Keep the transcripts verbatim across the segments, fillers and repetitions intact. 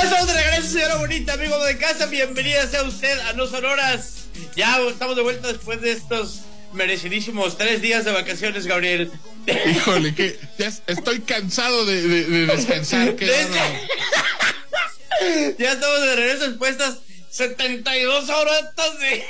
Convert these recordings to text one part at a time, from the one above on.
estamos de regreso, señora bonita, amigo de casa. Bienvenida sea usted a No Sonoras. Ya estamos de vuelta después de estos merecidísimos tres días de vacaciones, Gabriel. Híjole, que ya estoy cansado de, de, de descansar. Qué Desde... Ya estamos de regreso después de estas setenta y dos horas de...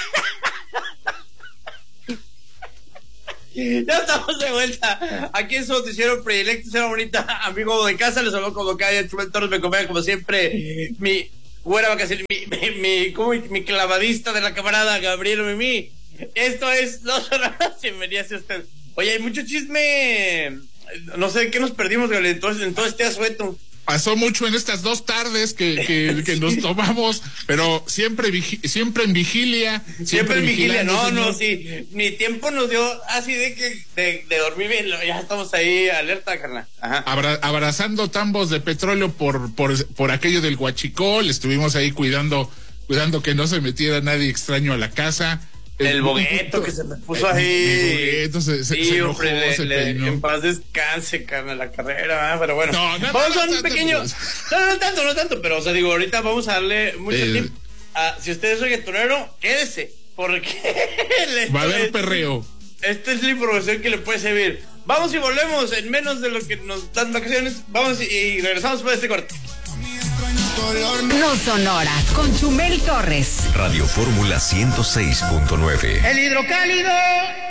Ya estamos de vuelta aquí en su noticiero predilecto, señora bonita, amigo de casa. Les habló como cada día Chubel Torres. Me acompaña como siempre mi buena vacación, mi, mi, mi, como mi, mi clavadista de la camarada Gabriel Mimi. Esto es No Sonoras. Bienvenida sea usted. Oye, hay mucho chisme. No sé qué nos perdimos, Gabriel, entonces, en todo este asueto. Pasó mucho en estas dos tardes que, que, que nos tomamos, pero siempre vigi siempre en vigilia. Siempre, siempre en vigilia, no, señor. no, sí. Ni tiempo nos dio así de que de, de dormir bien. Ya estamos ahí alerta, carnal. Ajá. Abra abrazando tambos de petróleo por, por, por aquello del huachicol. Estuvimos ahí cuidando, cuidando que no se metiera nadie extraño a la casa. El, el bogueto que se me puso ahí. El bogueto se, se, sí, se enojó, hombre, le, se le, peinó. en paz descanse, carnal, la carrera, ¿eh? Pero bueno. No, no, vamos no, a un no, pequeño. Pues. No, no tanto, no tanto, pero o sea, digo, ahorita vamos a darle mucho Eh, tiempo. Ah, si usted es reggaetonero, quédese, porque va a haber perreo. Esta es la información que le puede servir. Vamos y volvemos en menos de lo que nos dan vacaciones. Vamos y, y regresamos después de este corte. No Sonoras con Chumel Torres. Radio Fórmula ciento seis punto nueve. El hidrocálido.